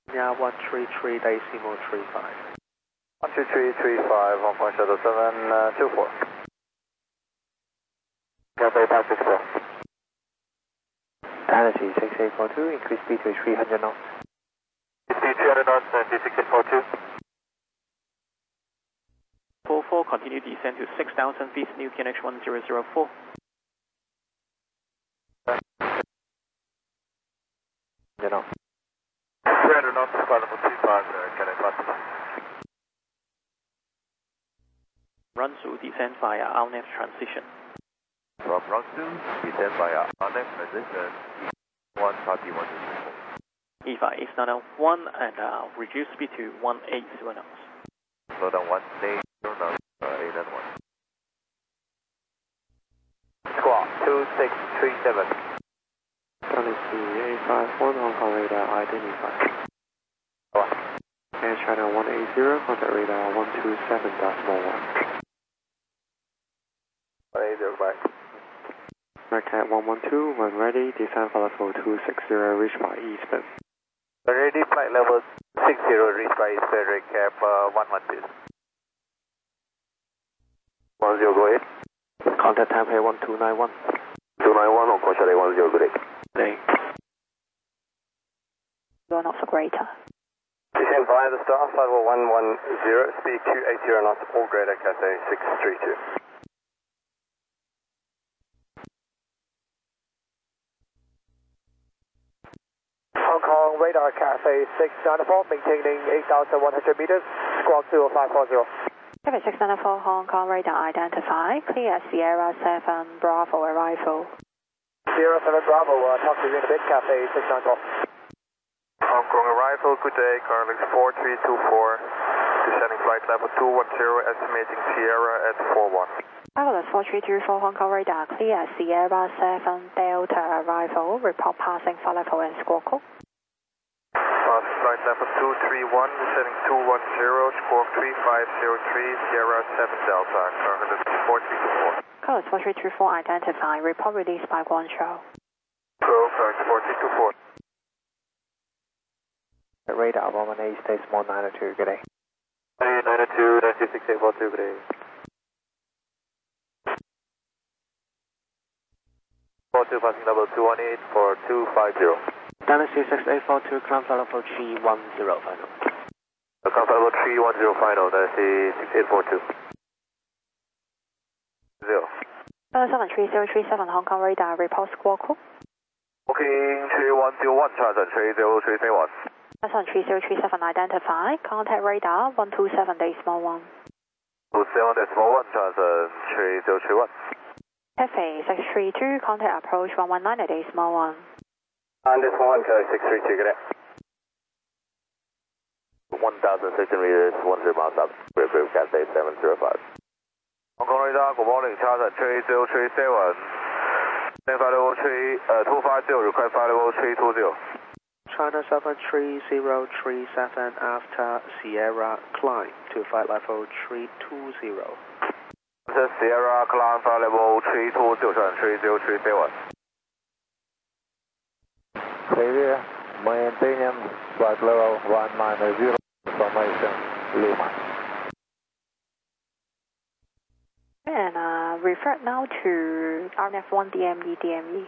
Yeah, 133.35. 12335, Hong Kong Shuttle 724. Cathay Pacific 4. Galaxy 6842, increase speed to 300 knots. Speed 300 knots, 6842. 44, continue descend to 6,000 feet, new QNH 1004. You know. 300 knots, flight level 25, Cathay Pacific. Run through descend via RNAV transition. From Rangsu, descend via RNAV transition, 1 copy 124. EVA is now 1 and reduce speed to 180 knots. Slow down 180 knots, 8 and 1. Squawk 2637. Galaxy 851, Hong Kong radar identified. And China 180, contact radar 127.1. 180, bye. Marquette 112, when ready, descend for level 260, reach by eastbound. Ready, flight level 60, reach by eastbound, recap 112. 10, go ahead. Contact Taipei 1291. 291, Hong Kong Chalet 10, good day. Day. You're not for greater. Descend via the star, flight level 110, speed 280 knots, all greater, Cathay 632. Hong Kong radar Cathay 694, maintaining 8,100 meters, squawk 0540. Cathay 694, Hong Kong radar identified, clear Sierra 7 Bravo arrival. Sierra 7 Bravo, talk to you in a bit, Cathay 694. Hong Kong arrival, good day, Carlix 4324, descending flight level 210, estimating Sierra at 41. Carlix 4324, Hong Kong radar, clear Sierra 7 Delta arrival, report passing flight level and squawk code. Flight level 231, descending 210, squawk 3503, Sierra 7 Delta, Carlix 4324. Carlix 4324 identified, report released by Guangzhou. Go, Carlix 4324. Radar 118, stay small 902, good day. 902, 96842, good day. 42 passing level 218 for 250. Galaxy 6842, climb flight level 310 final. Climb flight level 310 final, Galaxy 6842. 0. 73037, Hong Kong radar, report squawk code. Booking 3101, transit 30331. 73037 identified, contact radar 127.1. 27.1, transit 3031. Cathay 632, contact approach 119.1. And this one, Cathay 632, good day. 1,060 meters, 10 miles up, River Cathay 705. Hong Kong radar, good morning, transit 3037. Then flight level 250, request flight level 320. China 73037 after Sierra climb to flight level 320. Sierra climb flight level 320, 30331. Xavier, maintaining flight level 190, information Lima. And refer now to RNF1 DME.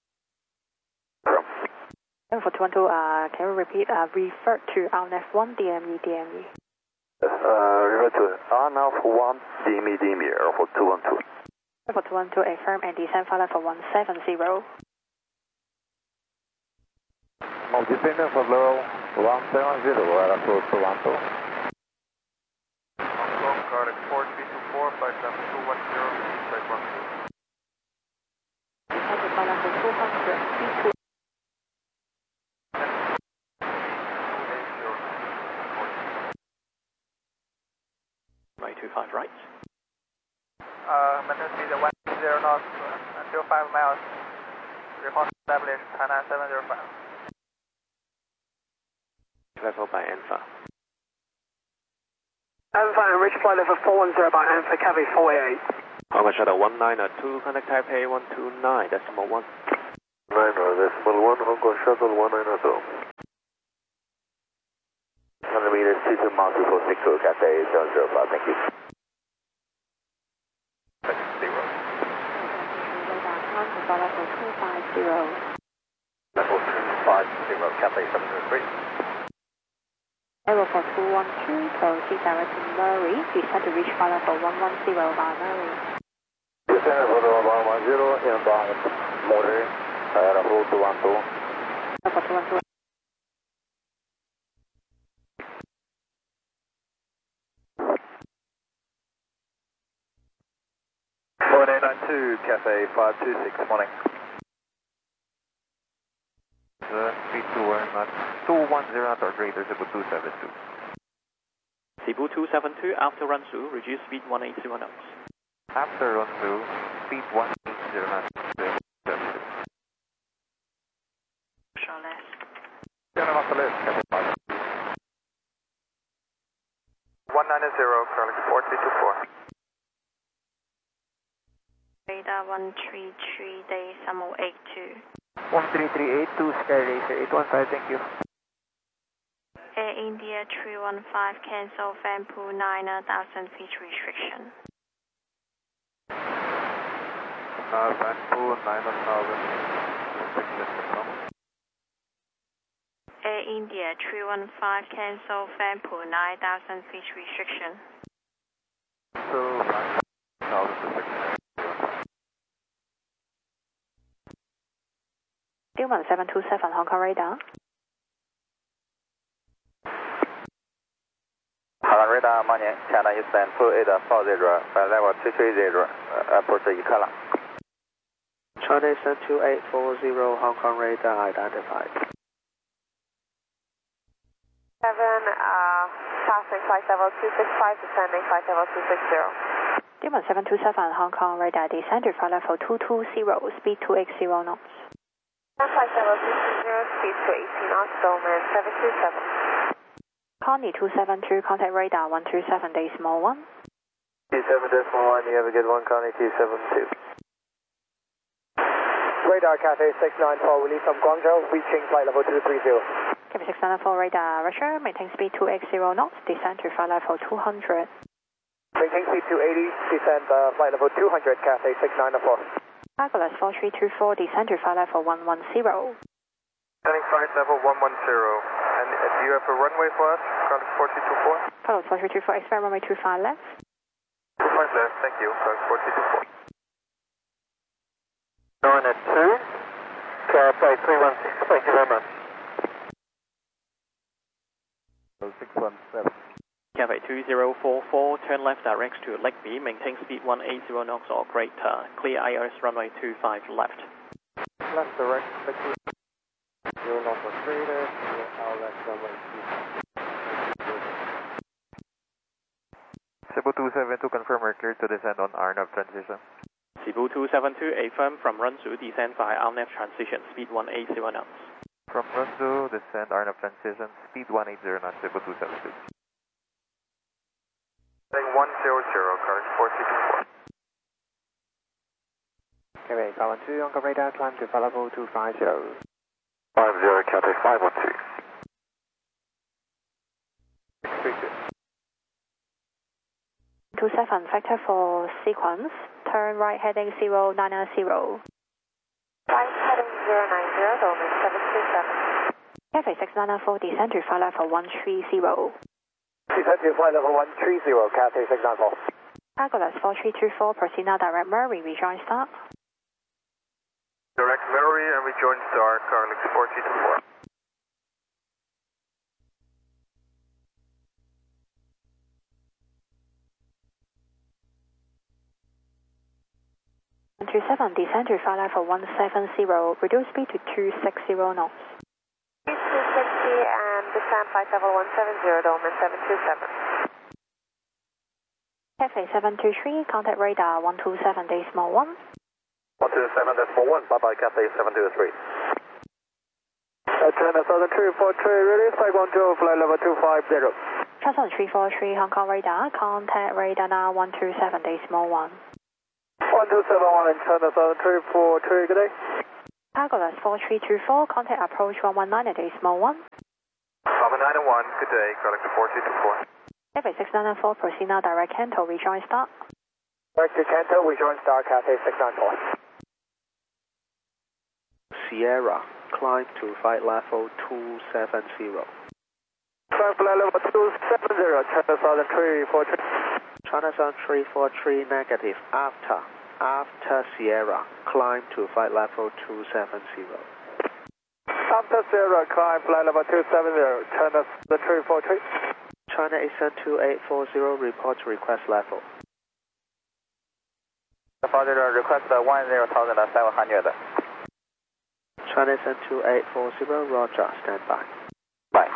For 212, can we repeat? Refer to RNF1 DME. Refer to RNF1 DME for 212. For 212, affirm and descend flight level 170. Descending for level 170, close to 12. Hong Kong, Cardiff 4324, flight level 210, flight 12. Descend to flight level 200, B2. 25 right. Maintain speed 10 knots until 5 miles. Report established, China 705. Level by Alpha. Alpha and reach flight level 410 by Alpha, Cathay 488. Hong Kong Shuttle 192, contact Taipei 129.1. 9.1, Hong Kong Shuttle 190. miles 2462, Cathay 705, thank you. Follow for 250. Level 250, Cathay 703. Aero for 212, proceed direct to Murray, descend to reach follow for 110 by Murray. Descend for 110, inbound Murray, level 212. Level 212. Morning 892, Cathay 526, morning. Speed 210 at or greater, Cebu 272. Cebu 272, after run through, reduce speed 180 knots. After run through, speed 180 knots, 272. Short left. Turn off the left, Cathay 5. 190, Carlix 4324. Radar 133, day Samo 82. 13382, Sky Racer 815, thank you. Air India 315, cancel Vanpool 9,000 feet restriction. Vanpool 9,000 restriction. Air India 315, cancel Vanpool 9,000 feet restriction. So 9,000 restriction. Dillman 727, Hong Kong radar. Hong Kong radar, Manya, China Eastern 2840, flight level 230, approach Ikala. China Eastern 2840, Hong Kong radar identified. 7, passing flight level 265, descending flight level 260. Dillman 727, Hong Kong radar, descend to flight level 220, speed 280 knots. Flight level 220, speed 280 knots, Dolman 727. Connie 272, contact radar 127, decimal 1. 27.1, you have a good one, Connie 272. Radar Cathay 694, release from Guangzhou, reaching flight level 230. Cathay 694 radar, Russia, maintain speed 280 knots, descend to flight level 200. Maintain speed 280, descend flight level 200, Cathay 694. Douglas 4324, descend to flight level 110. Descending flight level 110. And do you have a runway for us, Carlix 4224? Douglas 4324, expect runway 25 left. 25 left, thank you, Carlix 4224. 9 at 2, Cathay 316, thank you very much. 617. Cathay 2044, turn left direct to Lakeby, maintain speed 180 knots or greater. Clear IRS runway 25 left. Left direct, 0 knots or greater, clear IRS runway 25. Cebu 272, confirm we're clear to descend on RNAV transition. Cebu 272, affirm from run through, descend via RNAV transition, speed 180 knots. From Runzo, descend RNAV transition, speed 180 knots, Cebu 272. 100, Carlix 4224. Okay, Golden 2 on radar, climb to flight level 250. 50, Cathay 512. 27, factor for sequence, turn right heading 090. Right heading 090, Dolman 727. Cathay 694, descend to flight level 130. Descend to flight level 130, Cathay 694. Douglas 4324, proceed now direct Murray, rejoin start. Direct Murray and rejoin star, Carlix 4224. 127, descend to flight level 170, reduce speed to 260 knots. 260 and descend flight level 170, Dolman 727. Cathay 723, contact radar 127, decimal 1. 127, decimal 1, bye-bye, Cathay 723. China Southern 343, release flight 12, flight level 250. China 343, Hong Kong radar, contact radar now 127, decimal 1. 1271, China Southern 343, good day. Douglas 4324, contact approach 119, decimal 1. Dominant 691, good day, correct to 4224. Cathay 694, proceed now, direct Kanto, rejoin start. Direct to Kanto, rejoin start, Cathay 694. Sierra, climb to flight level 270. Climb flight level 270, China Southern 343. China Sun 343 negative, after Sierra, climb to flight level 270. After Sierra, climb flight level 270, China Southern 343. China Eastern 2840, report request level. Father, request 10,700. China Eastern 2840, roger, stand by. Bye.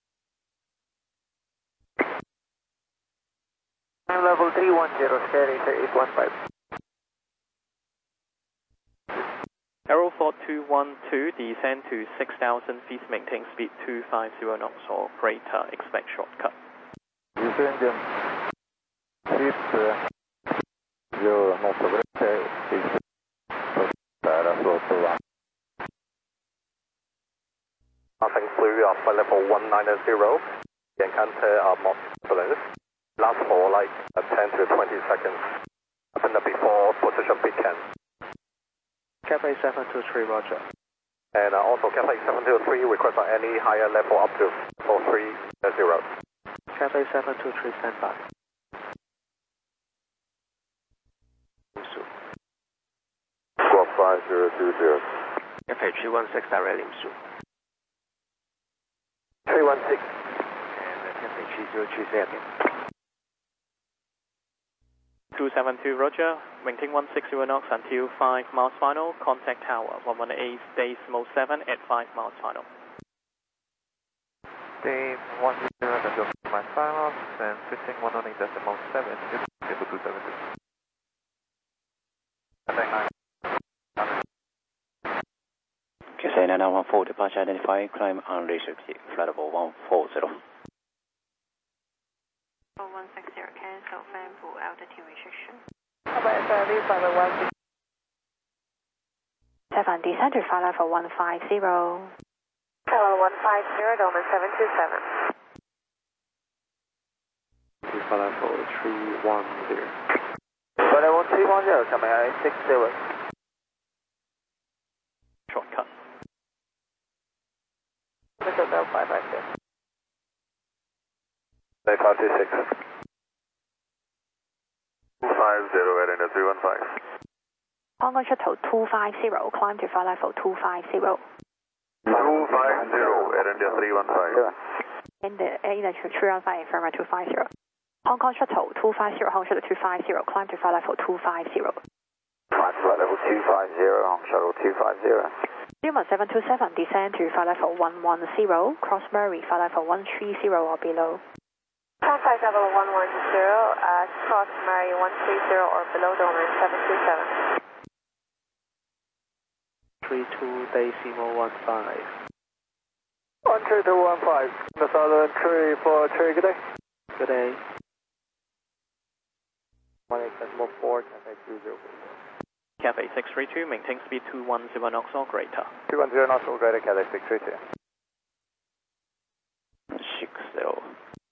Level 310, steady 3815. Aeroflot 212, descend to 6,000 feet, maintain speed 250 knots or greater, expect shortcut. Descend 6,000 knots or greater, Nothing blue, flight level 190, encounter mod turbulence. Last for like 10 to 20 seconds. Open up before position beacon. Cathay 723, roger. And also Cathay 723, request any higher level up to 430. Cathay 723, stand by. Squawk 5020. Cathay 316, direct Limsu. 316. And Cathay 3030 again. 272, roger. Maintain 160 knots until 5 miles final. Contact tower 118 decimal 7 at 5 miles final. State 10 until 5 miles final, and switching 118 decimal 7, table 272. Cathay 9914, departure identified, climb unrestricted, flight level 140. 160, cancel, Fanpool, altitude restriction. Seven, descend to flight level 150. Hello, 150, Dolman 727. Flight level 310. Flight level 310, coming out 60. Shortcut. Mr. Bell 556. 526. 250 at end 315. Hong Kong shuttle 250, climb to flight level 250. 250 at end 315. In the 315, firm 250. Hong Kong shuttle 250, Hong Kong shuttle 250, climb to flight level 250. Climb flight level 250, Hong shuttle 250. Lima 727, descend to flight level 110, cross Murray, flight level 130 or below. Contact level 110, cross Murray 130 or below, Dolman 727. 32 decimal 15. 13215, the Southern 343, good day. Good day. 18.4, Cathay 20. Cathay 632, maintain speed 210 knots or greater. 210 knots or greater, Cathay 632. 60.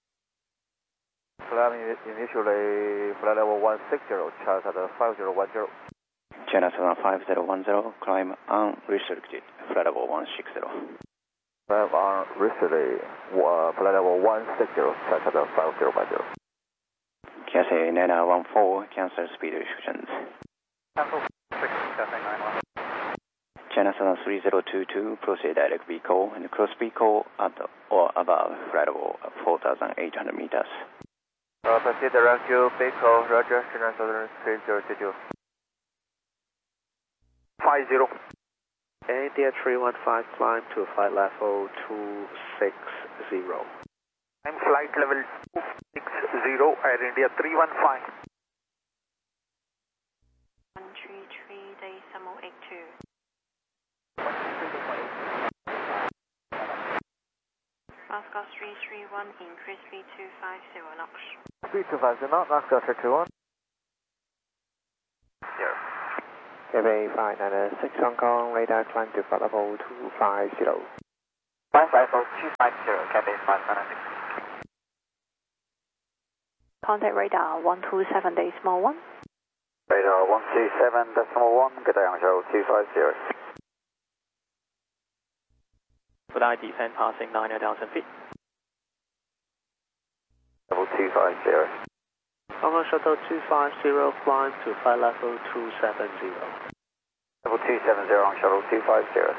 Climb initially flight level 160, charter 5010. China Southern 5010, climb unrestricted, flight level 160. Climb unrestricted, flight level 160, charter 5010. Cathay 9914, cancel speed restrictions. Cancel 6, Cathay 91. China Southern 3022, proceed direct vehicle and cross vehicle at or above flight level 4,800 meters. Proceed direct vehicle, roger, China Southern 3022. 50. India 315, climb to flight level 260. I'm flight level 260, Air India 315. 133, decimal 82. Moscow 331, increase speed 250 knots. Speed 250 knots, Moscow 321. Cathay 596, Hong Kong, radar climb to flight level 250. Flight level 250, Cathay 596. Contact radar 127.1. Radar 127.1, good day on shuttle 250. Would I descend passing 9,000 feet? Level 250. Hong Kong Shuttle 250, climb to flight level 270. Level 270 on shuttle 250.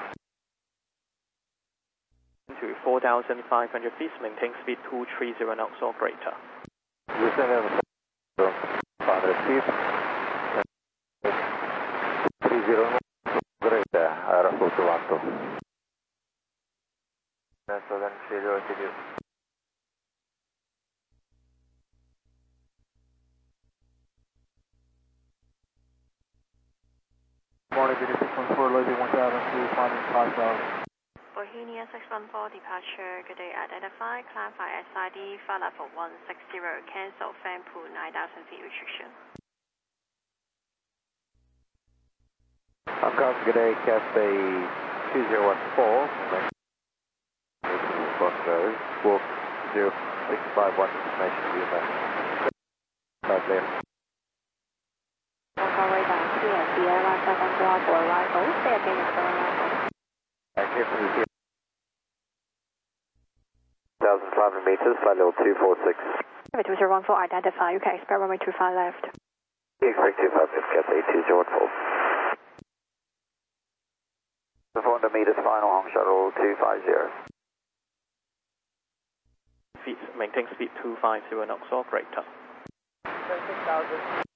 To 4,500 feet, maintain speed 230 knots or greater. Descend 500 feet. 30 greater, aerofoil 212. Southern Cheerio altitude. Morning, Vinny 614, Lady 1002, climbing 5,000. Bohemia 614 departure, good day, identify, climb by SID, flight level 160, cancel, fan pool 9,000 feet restriction. Hong Kong, good day, Cathay 2014. Goes, walk 0651 information view map. Five left. Hong Kong radar clear, Sierra 7 Bravo arrival, stay again at the arrival. Active from the 1,500 meters, flight level 246. 2014, identify, you can expect runway 25 left. Expect 25 left, Cathay 2014. 400 meters final, Hong Shuttle 250. Feet, maintain speed 250 knots or greater. 6,000.